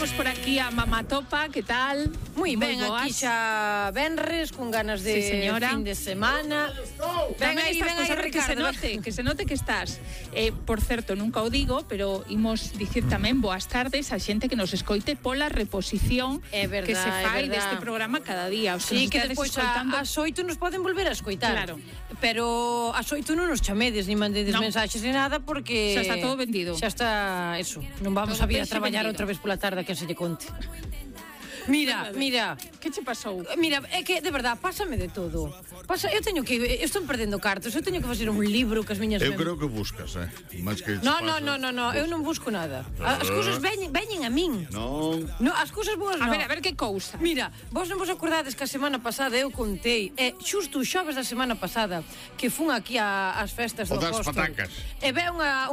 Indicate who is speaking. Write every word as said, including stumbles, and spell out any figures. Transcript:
Speaker 1: Por aquí a Mamatopa, que tal?
Speaker 2: Moi ben, aquí xa venres, con ganas de
Speaker 1: sí,
Speaker 2: fin de semana.
Speaker 1: Ven aí, ven aí, Ricardo. Que se note, que se note que estás. Eh, por certo, nunca o digo, pero imos dicir tamén boas tardes a xente que nos escoite pola reposición
Speaker 2: é verdad,
Speaker 1: que se fai deste programa cada día. Os
Speaker 2: sí,
Speaker 1: que,
Speaker 2: que despois escoitando... ás oito nos poden volver a escoitar.
Speaker 1: Claro.
Speaker 2: Pero ás oito non nos chamedes, ni mandedes no. mensaxes ni nada, porque...
Speaker 1: Xa está todo vendido.
Speaker 2: Xa está, eso. Non vamos todo a vir a traballar outra vez pola tarde, que se lle conte. Mira, mira.
Speaker 1: Que che pasou?
Speaker 2: Mira, é que, de verdad, pásame de todo. Pasa, eu teño que... Eu estou perdendo cartas, eu teño que facer un libro que as miñas...
Speaker 3: Eu creo que buscas, eh? Más que
Speaker 2: no, no, no, no, no, eu non busco nada. As cousas veñen, veñen a min.
Speaker 3: Non.
Speaker 2: No, as cousas boas non.
Speaker 1: A ver, a ver que cousa.
Speaker 2: Mira, vos non vos acordades que a semana pasada eu contei, é xusto o xoves da semana pasada, que fun aquí ás festas do
Speaker 3: Apóstol. O das
Speaker 2: Apóstol.
Speaker 3: patacas.
Speaker 2: E ve unha